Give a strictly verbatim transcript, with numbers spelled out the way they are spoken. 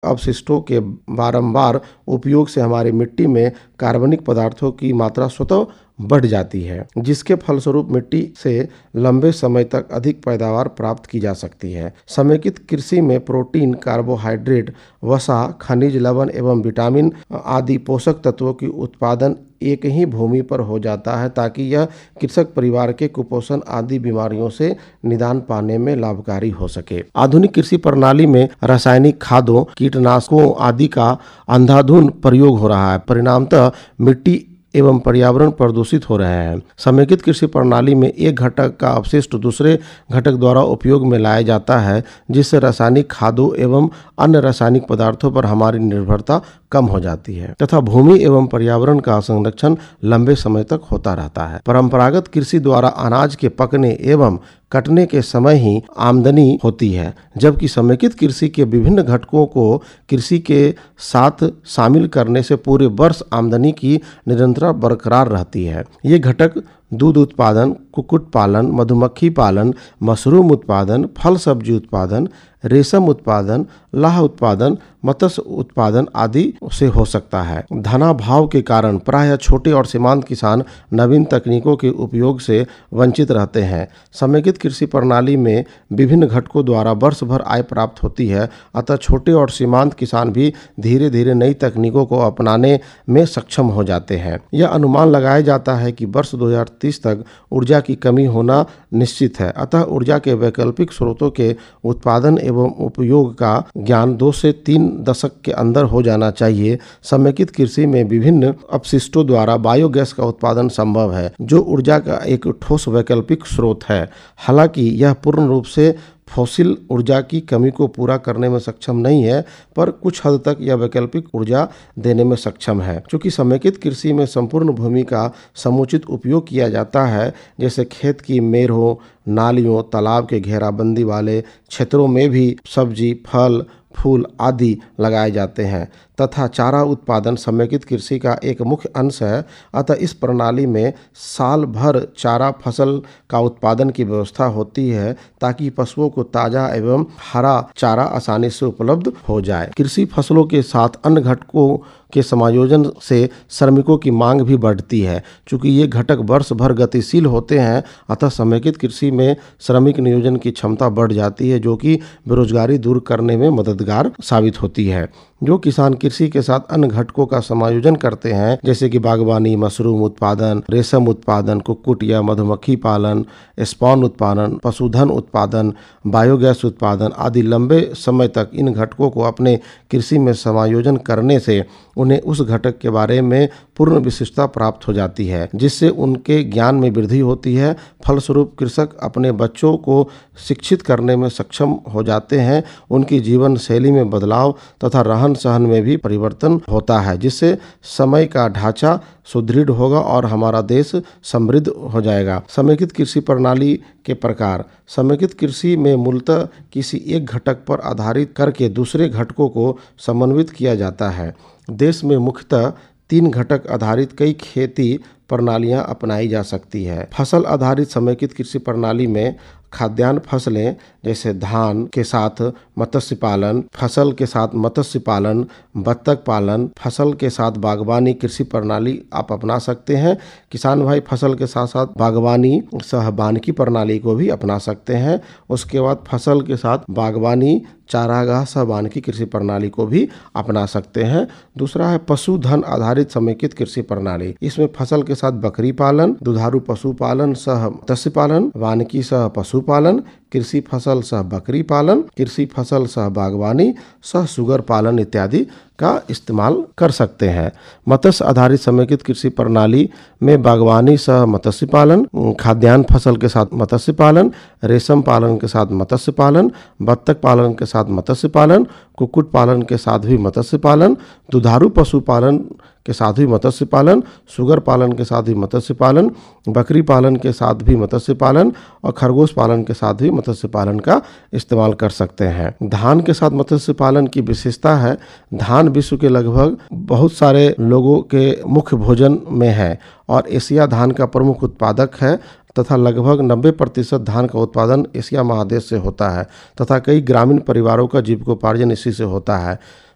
अपशिष्टों के बारंबार उपयोग से हमारी मिट्टी में कार्बनिक पदार्थों की मात्रा स्वतः बढ़ जाती है, जिसके फलस्वरूप मिट्टी से लंबे समय तक अधिक पैदावार प्राप्त की जा सकती है। समेकित कृषि में प्रोटीन, कार्बोहाइड्रेट, वसा, खनिज लवण एवं विटामिन आदि पोषक तत्वों की उत्पादन एक ही भूमि पर हो जाता है, ताकि यह कृषक परिवार के कुपोषण आदि बीमारियों से निदान पाने में लाभकारी हो सके। आधुनिक कृषि प्रणाली में रासायनिक खादों, कीटनाशकों आदि का अंधाधुंध प्रयोग हो रहा है। परिणामतः मिट्टी एवं पर्यावरण प्रदूषित हो रहे हैं। समेकित कृषि प्रणाली में एक घटक का अपशिष्ट दूसरे घटक द्वारा उपयोग में लाया जाता है, जिससे रासायनिक खादों एवं अन्य रासायनिक पदार्थों पर हमारी निर्भरता कम हो जाती है तथा भूमि एवं पर्यावरण का संरक्षण लंबे समय तक होता रहता है। परंपरागत कृषि द्वारा अनाज के पकने एवं कटने के समय ही आमदनी होती है, जबकि समेकित कृषि के विभिन्न घटकों को कृषि के साथ शामिल करने से पूरे वर्ष आमदनी की निरंतरता बरकरार रहती है। ये घटक दूध उत्पादन, कुक्कुट पालन, मधुमक्खी पालन, मशरूम उत्पादन, फल सब्जी उत्पादन, रेशम उत्पादन, लाह उत्पादन, मत्स्य उत्पादन आदि से हो सकता है। धनाभाव के कारण प्रायः छोटे और सीमांत किसान नवीन तकनीकों के उपयोग से वंचित रहते हैं। समेकित कृषि प्रणाली में विभिन्न घटकों द्वारा वर्ष भर आय प्राप्त होती है, अतः छोटे और सीमांत किसान भी धीरे धीरे नई तकनीकों को अपनाने में सक्षम हो जाते हैं। यह अनुमान लगाया जाता है कि वर्ष दो हज़ार तीस तक ऊर्जा की कमी होना निश्चित है, अतः ऊर्जा के वैकल्पिक स्रोतों के उत्पादन एवं उपयोग का ज्ञान दो से तीन दशक के अंदर हो जाना चाहिए। समेकित कृषि में विभिन्न अपशिष्टों द्वारा बायोगैस का उत्पादन संभव है, जो ऊर्जा का एक ठोस वैकल्पिक स्रोत है। हालांकि यह पूर्ण रूप से फॉसिल ऊर्जा की कमी को पूरा करने में सक्षम नहीं है, पर कुछ हद तक यह वैकल्पिक ऊर्जा देने में सक्षम है। चूँकि समेकित कृषि में संपूर्ण भूमि का समुचित उपयोग किया जाता है, जैसे खेत की मेड़ों, नालियों, तालाब के घेराबंदी वाले क्षेत्रों में भी सब्जी, फल, फूल आदि लगाए जाते हैं तथा चारा उत्पादन समेकित कृषि का एक मुख्य अंश है। अतः इस प्रणाली में साल भर चारा फसल का उत्पादन की व्यवस्था होती है, ताकि पशुओं को ताजा एवं हरा चारा आसानी से उपलब्ध हो जाए। कृषि फसलों के साथ अन्य घटकों के समायोजन से श्रमिकों की मांग भी बढ़ती है। चूँकि ये घटक वर्ष भर गतिशील होते हैं, अतः समेकित कृषि में श्रमिक नियोजन की क्षमता बढ़ जाती है, जो कि बेरोजगारी दूर करने में मददगार साबित होती है। जो किसान कृषि के साथ अन्य घटकों का समायोजन करते हैं, जैसे कि बागवानी, मशरूम उत्पादन, रेशम उत्पादन, कुक्कुट या मधुमक्खी पालन, स्पॉन उत्पादन, पशुधन उत्पादन, बायोगैस उत्पादन आदि, लंबे समय तक इन घटकों को अपने कृषि में समायोजन करने से उन्हें उस घटक के बारे में पूर्ण विशिष्टता प्राप्त हो जाती है, जिससे उनके ज्ञान में वृद्धि होती है। फलस्वरूप कृषक अपने बच्चों को शिक्षित करने में सक्षम हो जाते हैं। उनकी जीवन शैली में बदलाव तथा रहन सहन में भी परिवर्तन होता है, जिससे समय का ढांचा सुदृढ़ होगा और हमारा देश समृद्ध हो जाएगा। समेकित कृषि प्रणाली के प्रकार। समेकित कृषि में मूलतः किसी एक घटक पर आधारित करके दूसरे घटकों को समन्वित किया जाता है। देश में मुख्यतः तीन घटक आधारित कई खेती प्रणालियां अपनाई जा सकती है। फसल आधारित समेकित कृषि प्रणाली में खाद्यान्न फसलें जैसे धान के साथ मत्स्य पालन, फसल के साथ मत्स्य पालन, बत्तख पालन, फसल के साथ बागवानी कृषि प्रणाली आप अपना सकते हैं। किसान भाई फसल के साथ साथ बागवानी सह वानिकी प्रणाली को भी अपना सकते हैं। उसके बाद फसल के साथ बागवानी, चारागाह सह वानिकी कृषि प्रणाली को भी अपना सकते हैं। दूसरा है पशुधन आधारित समेकित कृषि प्रणाली। इसमें फसल के साथ बकरी पालन, दुधारू पशु पालन सह मत्स्य पालन, वानिकी सह पशु पालन, कृषि फसल सह बकरी पालन, कृषि फसल सह बागवानी सह सुगर पालन इत्यादि का इस्तेमाल कर सकते हैं। मत्स्य आधारित समेकित कृषि प्रणाली में बागवानी सह मत्स्य पालन, खाद्यान्न फसल के साथ मत्स्य पालन, रेशम पालन के साथ मत्स्य पालन, बत्तख पालन के साथ मत्स्य पालन, कुक्कुट पालन के साथ भी मत्स्य पालन, दुधारू पशु पालन के साथ भी मत्स्य पालन, सुगर पालन के साथ भी मत्स्य पालन, बकरी पालन के साथ भी मत्स्य पालन और खरगोश पालन के साथ भी मत्स्य पालन का इस्तेमाल कर सकते हैं। धान के साथ मत्स्य पालन की विशेषता है, धान विश्व के लगभग बहुत सारे लोगों के मुख्य भोजन में है और एशिया धान का प्रमुख उत्पादक है तथा लगभग नब्बे प्रतिशत धान का उत्पादन एशिया महादेश से होता है तथा कई ग्रामीण परिवारों का जीविकोपार्जन इसी से होता है।